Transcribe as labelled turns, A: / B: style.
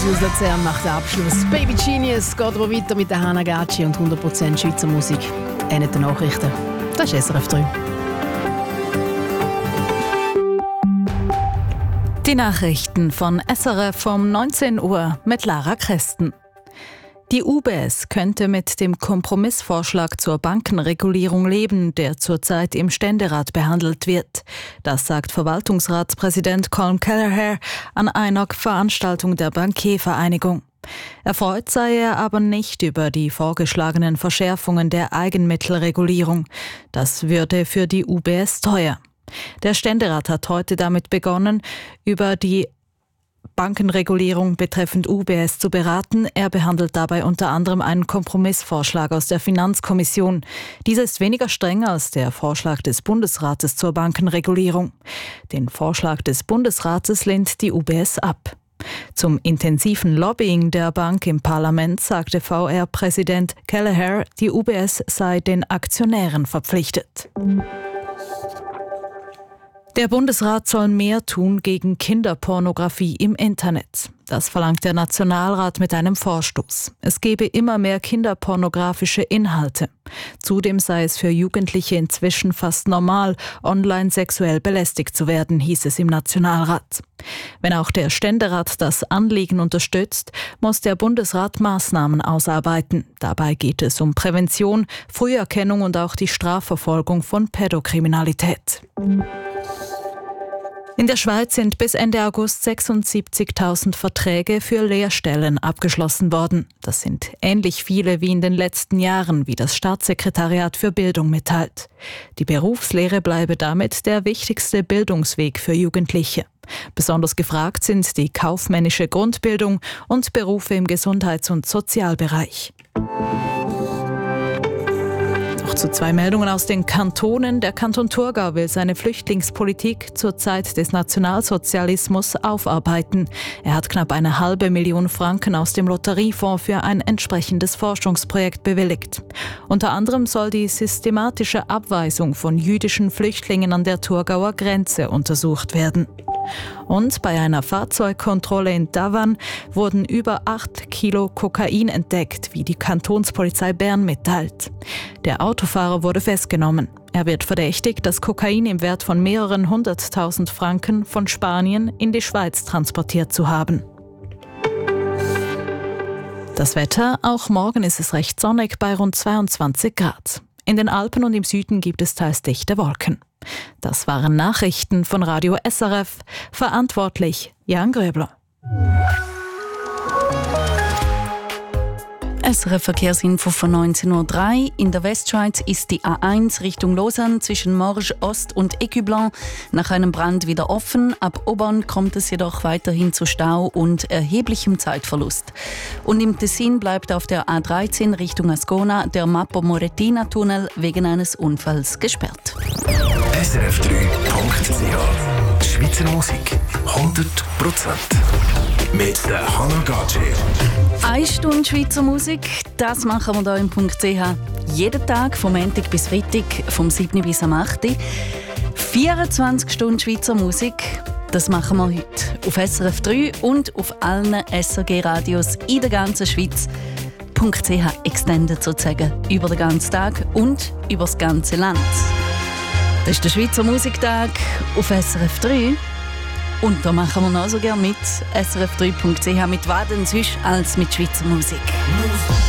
A: Aus Luzern macht den Abschluss. Baby Genius geht aber weiter mit der Hannah Gatschi und 100% Schweizer Musik. Eine der Nachrichten. Das ist SRF 3.
B: Die Nachrichten von SRF vom 19 Uhr mit Lara Kresten. Die UBS könnte mit dem Kompromissvorschlag zur Bankenregulierung leben, der zurzeit im Ständerat behandelt wird. Das sagt Verwaltungsratspräsident Colm Kelleher an einer Veranstaltung der Bankiervereinigung. Erfreut sei er aber nicht über die vorgeschlagenen Verschärfungen der Eigenmittelregulierung. Das würde für die UBS teuer. Der Ständerat hat heute damit begonnen, über die Bankenregulierung betreffend UBS zu beraten. Er behandelt dabei unter anderem einen Kompromissvorschlag aus der Finanzkommission. Dieser ist weniger streng als der Vorschlag des Bundesrates zur Bankenregulierung. Den Vorschlag des Bundesrates lehnt die UBS ab. Zum intensiven Lobbying der Bank im Parlament sagte VR-Präsident Kelleher, die UBS sei den Aktionären verpflichtet. Der Bundesrat soll mehr tun gegen Kinderpornografie im Internet. Das verlangt der Nationalrat mit einem Vorstoß. Es gebe immer mehr kinderpornografische Inhalte. Zudem sei es für Jugendliche inzwischen fast normal, online sexuell belästigt zu werden, hieß es im Nationalrat. Wenn auch der Ständerat das Anliegen unterstützt, muss der Bundesrat Maßnahmen ausarbeiten. Dabei geht es um Prävention, Früherkennung und auch die Strafverfolgung von Pädokriminalität. In der Schweiz sind bis Ende August 76.000 Verträge für Lehrstellen abgeschlossen worden. Das sind ähnlich viele wie in den letzten Jahren, wie das Staatssekretariat für Bildung mitteilt. Die Berufslehre bleibe damit der wichtigste Bildungsweg für Jugendliche. Besonders gefragt sind die kaufmännische Grundbildung und Berufe im Gesundheits- und Sozialbereich. Zu zwei Meldungen aus den Kantonen. Der Kanton Thurgau will seine Flüchtlingspolitik zur Zeit des Nationalsozialismus aufarbeiten. Er hat knapp 500.000 Franken aus dem Lotteriefonds für ein entsprechendes Forschungsprojekt bewilligt. Unter anderem soll die systematische Abweisung von jüdischen Flüchtlingen an der Thurgauer Grenze untersucht werden. Und bei einer Fahrzeugkontrolle in Davan wurden über 8 Kilo Kokain entdeckt, wie die Kantonspolizei Bern mitteilt. Der Autofahrer wurde festgenommen. Er wird verdächtigt, das Kokain im Wert von mehreren 100.000 Franken von Spanien in die Schweiz transportiert zu haben. Das Wetter, auch morgen ist es recht sonnig bei rund 22 Grad. In den Alpen und im Süden gibt es teils dichte Wolken. Das waren Nachrichten von Radio SRF. Verantwortlich Jan Gröbler.
C: SRF Verkehrsinfo von 19.03 Uhr. In der Westschweiz ist die A1 Richtung Lausanne zwischen Morges Ost und Écublens nach einem Brand wieder offen. Ab Aubonne kommt es jedoch weiterhin zu Stau und erheblichem Zeitverlust. Und im Tessin bleibt auf der A13 Richtung Ascona der Mappo-Morettina-Tunnel wegen eines Unfalls gesperrt.
D: srf3.ch Schweizer Musik 100% mit der Hannah Gatschi.
C: 1 Stunde Schweizer Musik, das machen wir hier im .ch jeden Tag, vom Montag bis Freitag, vom 7. bis am 8. 24 Stunden Schweizer Musik, das machen wir heute auf SRF 3 und auf allen SRG-Radios in der ganzen Schweiz. .ch extended sozusagen über den ganzen Tag und über das ganze Land. Das ist der Schweizer Musiktag auf SRF 3. Und da machen wir noch so gerne mit. srf3.ch mit was denn sonst als mit Schweizer Musik.